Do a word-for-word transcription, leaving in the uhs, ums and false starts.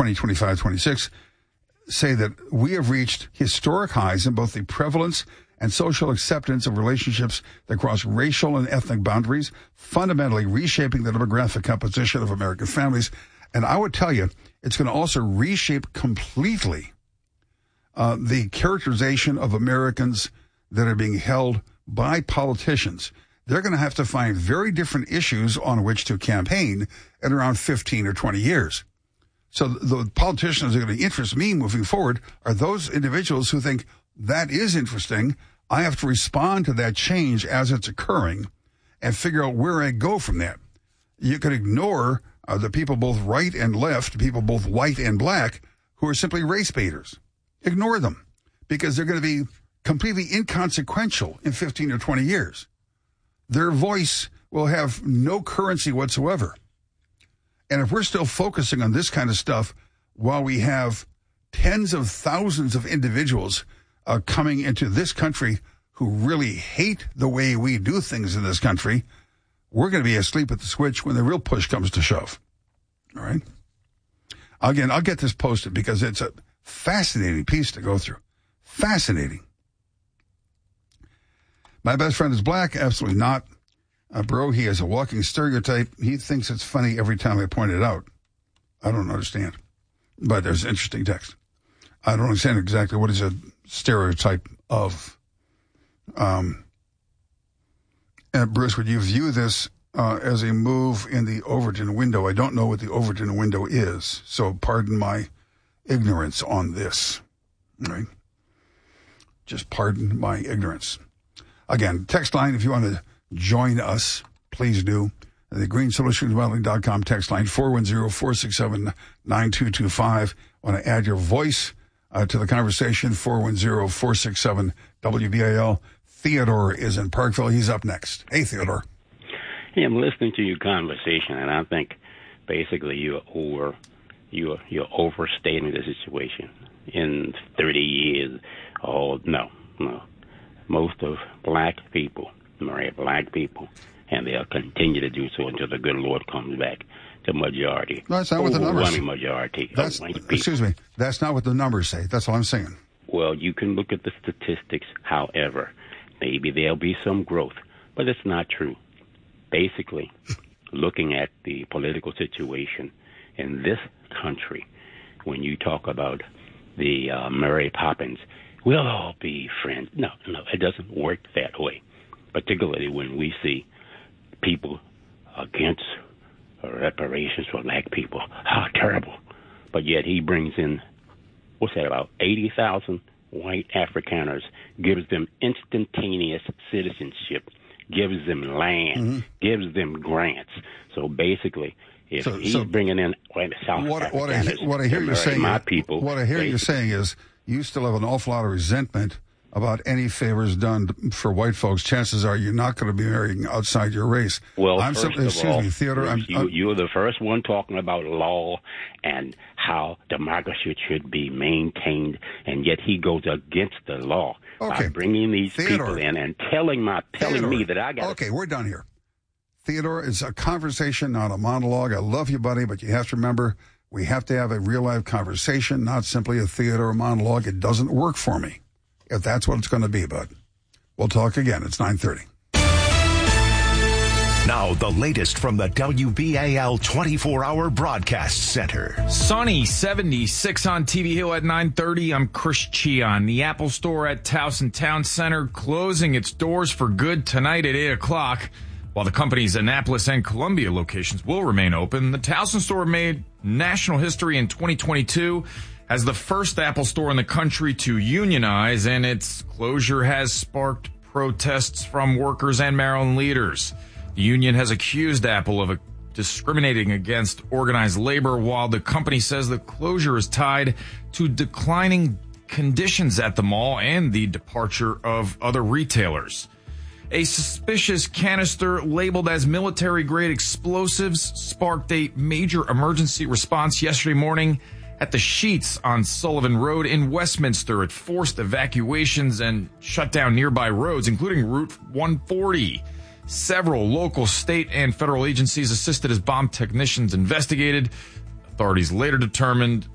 twenty, twenty-five, twenty-six, say that we have reached historic highs in both the prevalence and social acceptance of relationships that cross racial and ethnic boundaries, fundamentally reshaping the demographic composition of American families. And I would tell you, it's going to also reshape completely uh, the characterization of Americans that are being held by politicians. They're going to have to find very different issues on which to campaign in around fifteen or twenty years. So the politicians that are going to interest me moving forward are those individuals who think that is interesting. I have to respond to that change as it's occurring and figure out where I go from that. You can ignore uh, the people both right and left, people both white and black, who are simply race baiters. Ignore them because they're going to be completely inconsequential in fifteen or twenty years. Their voice will have no currency whatsoever. And if we're still focusing on this kind of stuff while we have tens of thousands of individuals uh, coming into this country who really hate the way we do things in this country, we're going to be asleep at the switch when the real push comes to shove. All right? Again, I'll get this posted because it's a fascinating piece to go through. Fascinating. My best friend is black. Absolutely not. Uh, bro, he is a walking stereotype. He thinks it's funny every time I point it out. I don't understand. But there's an interesting text. I don't understand exactly what is a stereotype of. Um, and Bruce, would you view this uh, as a move in the Overton window? I don't know what the Overton window is, so pardon my ignorance on this. All right? Just pardon my ignorance. Again, text line, if you want to join us, please do. The green solutions modeling dot com text line, four one zero, four six seven, nine two two five. Want to add your voice uh, to the conversation, four one zero, four six seven, W B A L. Theodore is in Parkville. He's up next. Hey, Theodore. Yeah, I'm listening to your conversation, and I think basically you're over, you're, you're overstating the situation. In thirty years, oh, no, no. Most of black people marry black people, and they'll continue to do so until the good Lord comes back. The majority, no, that's not what the numbers say. majority that's, of white people. Excuse me, that's not what the numbers say. That's all I'm saying. Well, you can look at the statistics. However, maybe there'll be some growth, but it's not true. Basically, looking at the political situation in this country, when you talk about the uh, Mary Poppins, we'll all be friends. No, no, it doesn't work that way, particularly when we see people against reparations for black people. How terrible. But yet he brings in, what's that, about eighty thousand white Afrikaners, gives them instantaneous citizenship, gives them land, mm-hmm. gives them grants. So basically, if so, he's so bringing in well, South what, Africaners, what I, hear, what I hear you saying, my people, what I hear you saying is you still have an awful lot of resentment about any favors done for white folks. Chances are you're not going to be marrying outside your race. Well, I'm first simply, of excuse all, me, Theodore. I'm, you, I'm, you were the first one talking about law and how democracy should be maintained, and yet he goes against the law okay. by bringing these Theodore. people in and telling my telling Theodore. me that I got. Okay, we're done here. Theodore, it's a conversation, not a monologue. I love you, buddy, but you have to remember we have to have a real life conversation, not simply a Theodore monologue. It doesn't work for me. If that's what it's going to be, bud. We'll talk again. It's nine thirty. Now, the latest from the W B A L twenty-four hour Broadcast Center. Sunny, seventy-six on T V Hill at nine thirty. I'm Chris Chion. The Apple Store at Towson Town Center closing its doors for good tonight at eight o'clock. While the company's Annapolis and Columbia locations will remain open, the Towson Store made national history in twenty twenty-two as the first Apple Store in the country to unionize, and its closure has sparked protests from workers and Maryland leaders. The union has accused Apple of discriminating against organized labor, while the company says the closure is tied to declining conditions at the mall and the departure of other retailers. A suspicious canister labeled as military-grade explosives sparked a major emergency response yesterday morning at the Sheets on Sullivan Road in Westminster. It forced evacuations and shut down nearby roads, including Route one forty. Several local, state, and federal agencies assisted as bomb technicians investigated. Authorities later determined